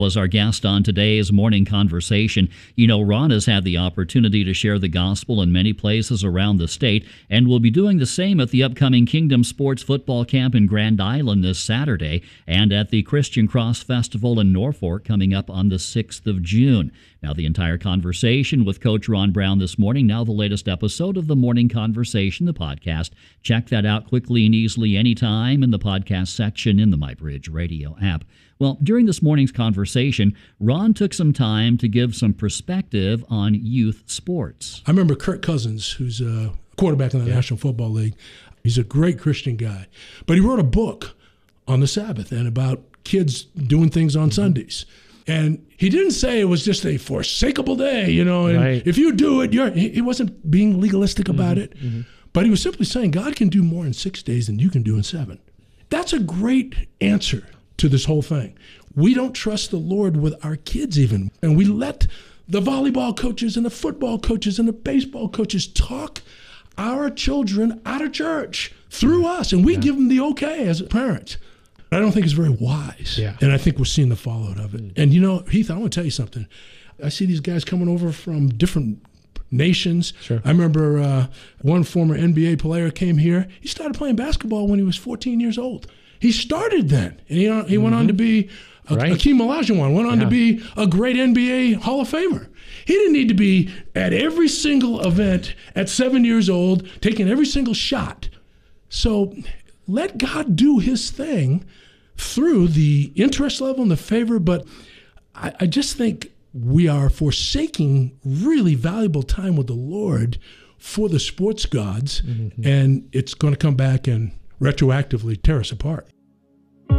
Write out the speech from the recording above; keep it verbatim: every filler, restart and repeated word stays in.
Was our guest on today's Morning Conversation. You know, Ron has had the opportunity to share the gospel in many places around the state and will be doing the same at the upcoming Kingdom Sports Football Camp in Grand Island this Saturday and at the Christian Cross Festival in Norfolk coming up on the sixth of June. Now, the entire conversation with Coach Ron Brown this morning, now the latest episode of the Morning Conversation, the podcast. Check that out quickly and easily anytime in the podcast section in the MyBridge Radio app. Well, during this morning's conversation, Ron took some time to give some perspective on youth sports. I remember Kirk Cousins, who's a quarterback in the yeah. National Football League. He's a great Christian guy. But he wrote a book on the Sabbath and about kids doing things on mm-hmm. Sundays. And he didn't say it was just a forsakable day, you know, and right. if you do it, you're, he wasn't being legalistic about mm-hmm. it. Mm-hmm. But he was simply saying God can do more in six days than you can do in seven. That's a great answer to this whole thing. We don't trust the Lord with our kids even. And we let the volleyball coaches and the football coaches and the baseball coaches talk our children out of church through us. And we yeah. give them the okay as parents. I don't think it's very wise. Yeah. And I think we're seeing the fallout of it. Mm. And you know, Heath, I want to tell you something. I see these guys coming over from different nations. Sure. I remember uh, one former N B A player came here. He started playing basketball when he was fourteen years old. He started then, and he, he mm-hmm. went on to be a, right. Akeem Olajuwon, went on yeah. to be a great N B A Hall of Famer. He didn't need to be at every single event at seven years old, taking every single shot. So let God do his thing through the interest level and the favor, but I, I just think we are forsaking really valuable time with the Lord for the sports gods, mm-hmm. and it's going to come back and retroactively tear us apart.